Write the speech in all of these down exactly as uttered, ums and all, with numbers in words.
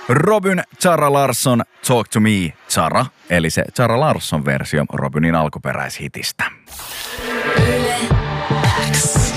Robyn Zara Larsson, Talk to Me, Zara, eli se Zara Larsson-versio Robynin alkuperäishitistä. Yle X.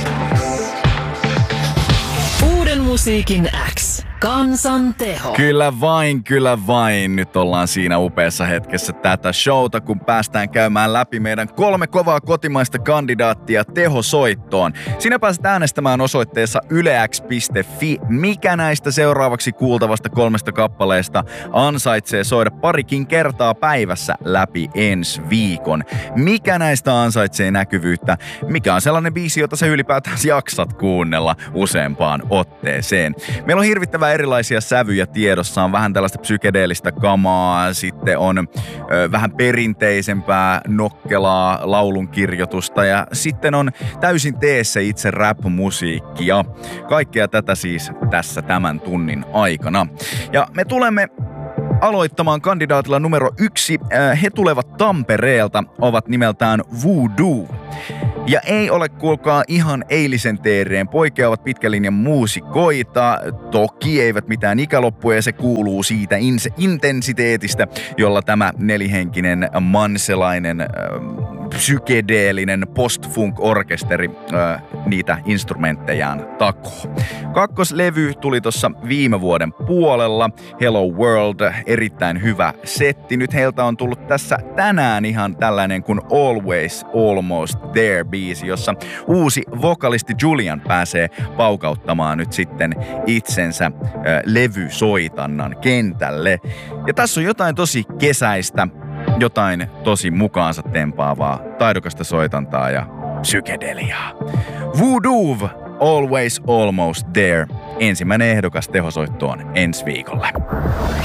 Uuden musiikin X. Kansan teho. Kyllä vain, kyllä vain. Nyt ollaan siinä upeassa hetkessä tätä showta, kun päästään käymään läpi meidän kolme kovaa kotimaista kandidaattia tehosoittoon. Sinä pääset äänestämään osoitteessa ylex piste fi, mikä näistä seuraavaksi kuultavasta kolmesta kappaleesta ansaitsee soida parikin kertaa päivässä läpi ensi viikon. Mikä näistä ansaitsee näkyvyyttä? Mikä on sellainen biisi, jota sä ylipäätään jaksat kuunnella useampaan otteeseen? Meillä on hirvittävä erilaisia sävyjä tiedossa, on vähän tällaista psykedeellistä kamaa, sitten on ö, vähän perinteisempää nokkelaa laulunkirjoitusta ja sitten on täysin teessä itse rap-musiikkia. Kaikkea tätä siis tässä tämän tunnin aikana. Ja me tulemme aloittamaan kandidaatilla numero yksi. He tulevat Tampereelta, ovat nimeltään Voodoo. Ja ei ole kuulkaa ihan eilisen teereen. Poikia ovat pitkälinjan muusikoita. Toki eivät mitään ikäloppuja ja se kuuluu siitä in- intensiteetistä, jolla tämä nelihenkinen manselainen äh, psykedeellinen post-funk-orkesteri äh, niitä instrumenttejaan takoo. Kakkoslevy tuli tuossa viime vuoden puolella. Hello World, erittäin hyvä setti. Nyt heiltä on tullut tässä tänään ihan tällainen kuin Always Almost There biisi, jossa uusi vokalisti Julian pääsee paukauttamaan nyt sitten itsensä äh, levysoitannan kentälle. Ja tässä on jotain tosi kesäistä, jotain tosi mukaansa tempaavaa, taidokasta soitantaa ja psykedeliaa. Voodoo, Always Almost There. Ensimmäinen ehdokas tehosoittoon ensi viikolle.